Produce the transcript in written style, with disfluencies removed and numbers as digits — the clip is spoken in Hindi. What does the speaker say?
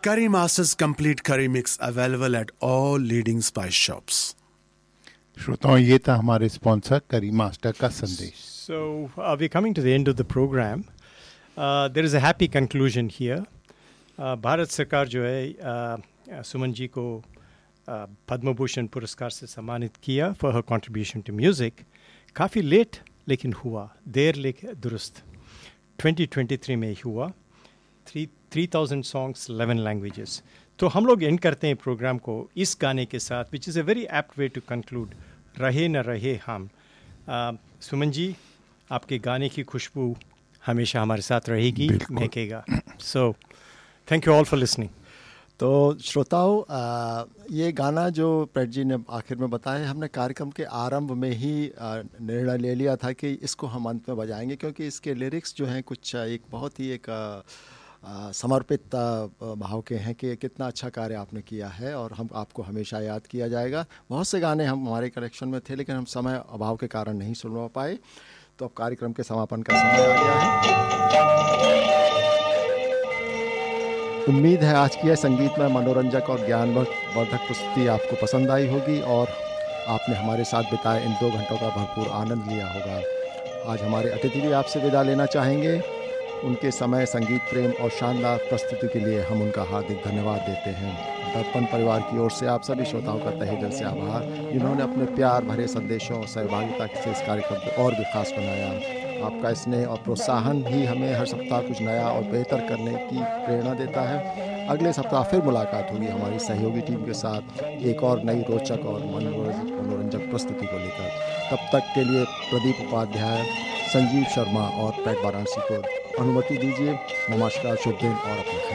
Curry Master's complete curry mix available at all leading spice shops. श्रोताओं, ये था हमारे स्पॉन्सर करी मास्टर का संदेश. So we're coming to the end of the program. There is a happy conclusion here. Bharat सरकार जो है सुमन जी को पद्म भूषण पुरस्कार से सम्मानित किया for her contribution to music. काफ़ी लेट लेकिन हुआ, देर लेकिन दुरुस्त. 2023 में हुआ. 3,000 songs, 11 languages. तो हम लोग एंड करते हैं प्रोग्राम को इस गाने के साथ, which is a very apt way to conclude, रहे न रहे हम. सुमन जी, आपके गाने की खुशबू हमेशा हमारे साथ रहेगी, महकेगा. So thank you all for listening. तो श्रोताओं, ये गाना जो प्रेट जी ने आखिर में बताया, हमने कार्यक्रम के आरंभ में ही निर्णय ले लिया था कि इसको हम अंत में बजाएंगे, क्योंकि इसके लिरिक्स जो हैं कुछ एक बहुत ही एक समर्पित भाव के हैं कि कितना अच्छा कार्य आपने किया है और हम आपको हमेशा याद किया जाएगा. बहुत से गाने हम हमारे कलेक्शन में थे, लेकिन हम समय अभाव के कारण नहीं सुनवा पाए. तो अब कार्यक्रम के समापन का समय आ गया है. उम्मीद है आज की यह संगीतमय, मनोरंजक और ज्ञानवर्धक प्रस्तुति आपको पसंद आई होगी और आपने हमारे साथ बिताए इन 2 घंटों का भरपूर आनंद लिया होगा. आज हमारे अतिथि भी आपसे विदा लेना चाहेंगे. उनके समय, संगीत प्रेम और शानदार प्रस्तुति के लिए हम उनका हार्दिक धन्यवाद देते हैं. दर्पण परिवार की ओर से आप सभी श्रोताओं का तहे दिल से आभार, जिन्होंने अपने प्यार भरे संदेशों और सहभागिता से इस कार्यक्रम को और भी खास बनाया. आपका स्नेह और प्रोत्साहन ही हमें हर सप्ताह कुछ नया और बेहतर करने की प्रेरणा देता है. अगले सप्ताह फिर मुलाकात होगी हमारी सहयोगी टीम के साथ एक और नई रोचक और मनोरंजक प्रस्तुति को लेकर. तब तक के लिए प्रदीप उपाध्याय, संजीव शर्मा और पैट वाराणसी को अनुमति दीजिए. नमस्कार, शुभ दिन और अपना